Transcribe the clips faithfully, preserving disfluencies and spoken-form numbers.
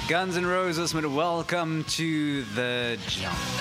Guns N' Roses met Welcome to the Jungle.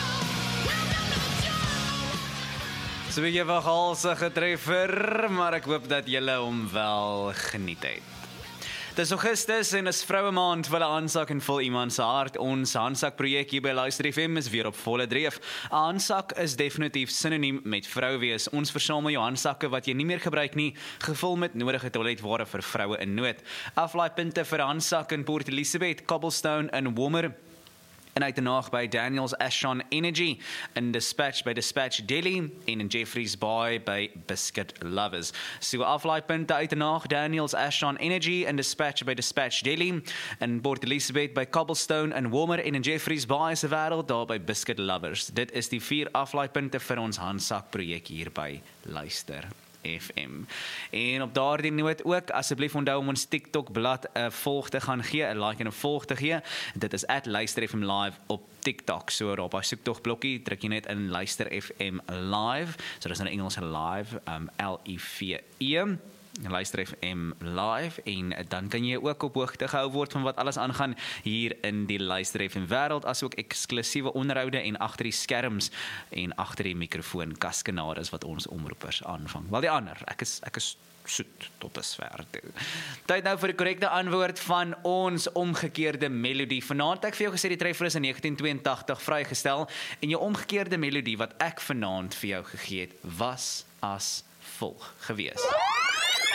So wie jy wel halse getreffer, maar ek hoop dat julle hom wel geniet het. Dis Augustus en is vroue maand vir 'n aansak en vul iemand se hart. Ons handsak projek hier by Luister F M is weer op volle dreef. 'n Handsak is definitief sinoniem met vrou wees. Ons versamel jou handsakke wat jy nie meer gebruik nie, gevul met nodige toiletware vir vroue in nood. Aflaaipunte vir handsak in Port Elizabeth, Cobblestone en Womer. En uit en naag by Daniels Ashon Energy, in Dispatch by Dispatch Deli en in Jeffreys Bay by Biscuit Lovers. So aflaaipunte uit en naag Daniels Ashon Energy en Dispatch by Dispatch Deli, in Port Elizabeth by Cobblestone en Womer en in Jeffreys Bay se wêreld daar by Biscuit Lovers. Dit is die vier aflaaipunte vir ons handsak projek hier by Luister F M. En op daardie noot ook, asseblief onthou om ons TikTok blad 'n volg te gaan gee, 'n like en 'n volg te gee. Dit is at Luister F M Live op TikTok. So op daai soektog blokkie druk jy net in Luister F M Live. So dis nou Engelse live, um, L I V E. Luister F M Live en dan kan jy ook op hoogte gehou word van wat alles aangaan hier in die Luister F M wêreld, asook eksklusiewe onderhoude en agter die skerms en agter die mikrofoon kaskenades wat ons omroepers aanvang. Wel die ander, ek is ek is soet tot dusver toe. Tyd nou vir die korrekte antwoord van ons omgekeerde melodie. Vanaand ek vir jou gesê die treffer is in negentien tweeëntagtig vrygestel en jou omgekeerde melodie wat ek vanaand vir jou gegee het was as volg gewees.